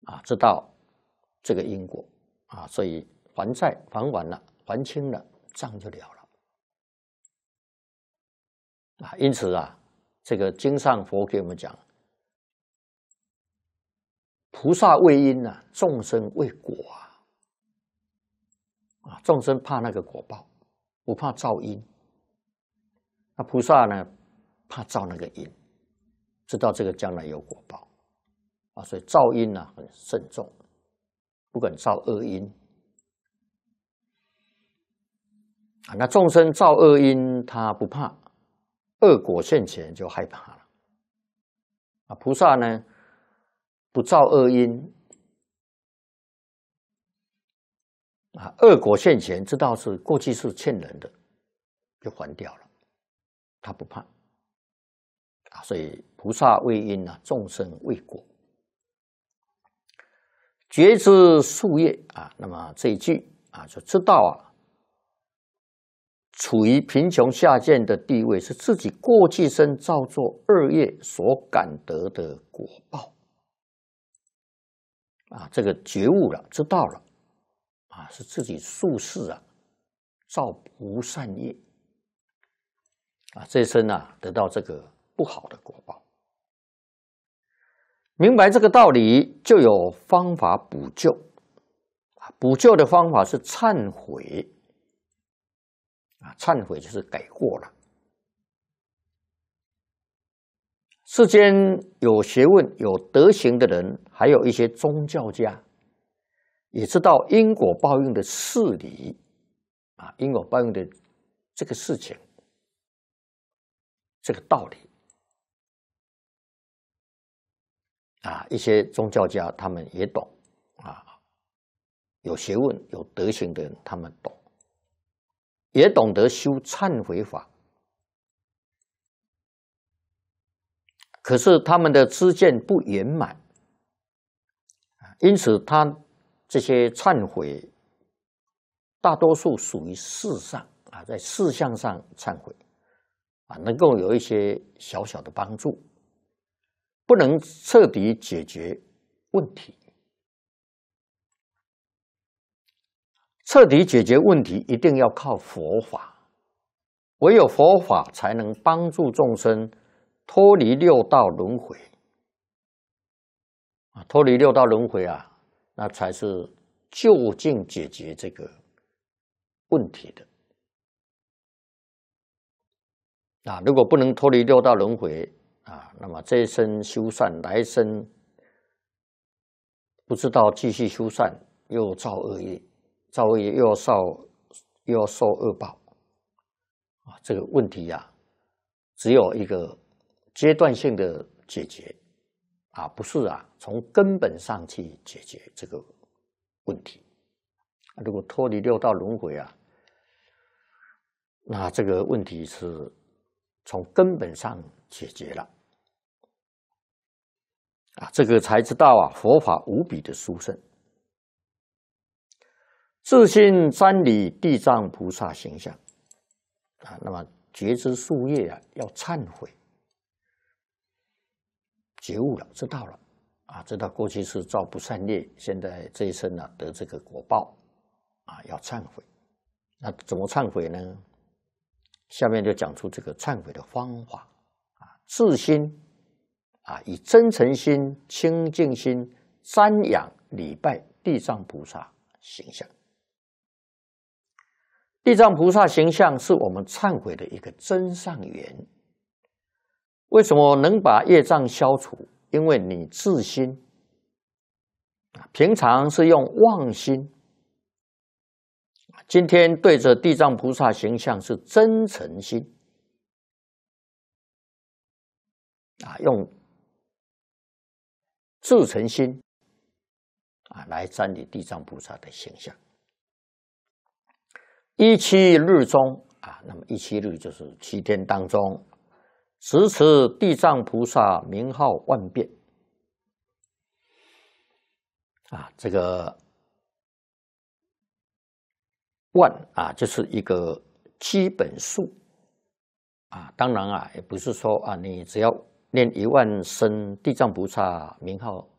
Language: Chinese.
知道这个因果所以还债还完了，还清了，账就了了因此这个经上佛给我们讲，菩萨为因众生为果众生怕那个果报，不怕造因。那菩萨呢，怕造那个因，知道这个将来有果报所以造因很慎重，不敢造恶因那众生造恶因，他不怕，恶果现前就害怕了菩萨呢，不造恶因恶果现前，知道是过去是欠人的，就还掉了，他不怕所以菩萨为因众生为果。觉知夙业那么这一句就知道处于贫穷下贱的地位，是自己过去生造作恶业所感得的果报这个觉悟了，知道了是自己宿世造不善业这一生得到这个不好的果报。明白这个道理，就有方法补救补救的方法是忏悔忏悔就是改过了。世间有学问有德行的人，还有一些宗教家，也知道因果报应的事理因果报应的这个事情，这个道理一些宗教家他们也懂有学问有德行的人他们懂，也懂得修忏悔法，可是他们的知见不圆满因此他这些忏悔大多数属于事上在事项上忏悔能够有一些小小的帮助，不能彻底解决问题。彻底解决问题一定要靠佛法，唯有佛法才能帮助众生脱离六道轮回脱离六道轮回那才是究竟解决这个问题的如果不能脱离六道轮回那么这一生修善，来生不知道继续修善，又造恶业，造恶业又要受恶报这个问题只有一个阶段性的解决不是从根本上去解决这个问题如果脱离六道轮回那这个问题是从根本上解决了这个才知道佛法无比的殊胜。自心瞻礼地藏菩萨形象那么觉知夙业要忏悔，觉悟了，知道了知道过去是造不善业，现在这一生得这个果报要忏悔。那怎么忏悔呢？下面就讲出这个忏悔的方法自心以真诚心清净心瞻仰礼拜地藏菩萨形象。地藏菩萨形象是我们忏悔的一个真上缘。为什么能把业障消除？因为你自心平常是用妄心，今天对着地藏菩萨形象是真诚心用至诚心来瞻礼地藏菩萨的形象。17日中那么17日就是7天当中，持持地藏菩萨名号万遍这个万就是一个基本数当然也不是说你只要念1万声地藏菩萨名号